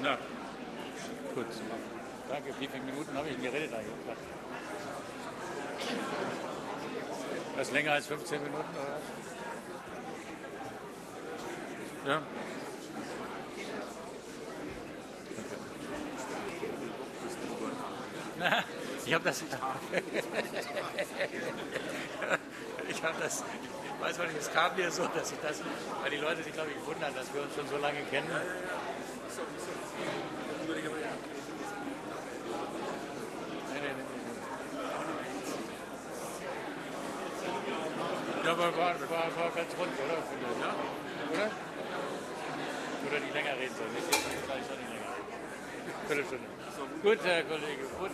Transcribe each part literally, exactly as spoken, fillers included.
Na, gut. Danke. Wie viele Minuten habe ich denn geredet eigentlich? Das ist länger als fünfzehn Minuten, oder? Ja. Na, ich habe das. ich habe das. Ich weiß nicht, es kam mir so, dass ich das. Weil die Leute sich, glaube ich, wundern, dass wir uns schon so lange kennen. Nee, nee, nee. Ja, aber war, war, war ganz rund, oder? Ja. Oder? Oder die länger reden sollen. Ich jetzt gleich schon nicht länger reden. Viertelstunde. Gut, Herr Kollege. Gut.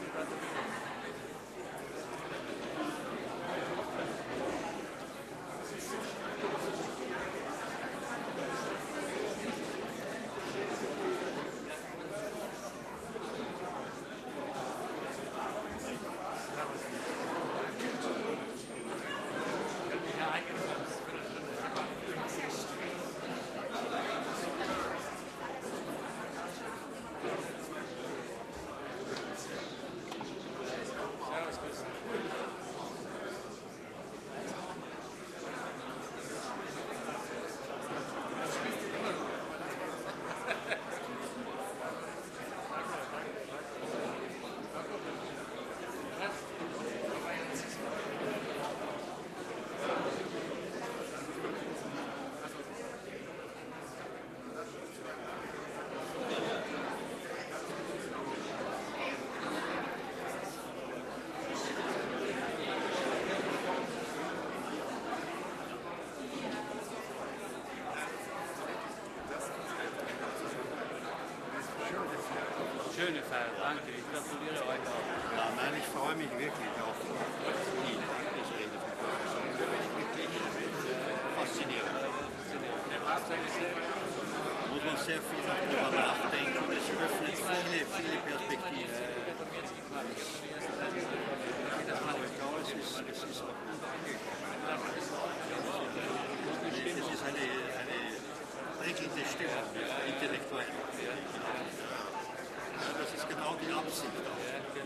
Schöne Feier, danke. Ich gratuliere euch auch. Ja, nein, ich freue mich wirklich auf die Rede von Professor. Wirklich faszinierend. Da muss man sehr viel darüber nachdenken. Es öffnet viele, viele Perspektiven. Es ist, es ist auch gut angekommen. Es ist eine, eine prickelnde Stimmung, intellektuell. Das ist genau die Absicht.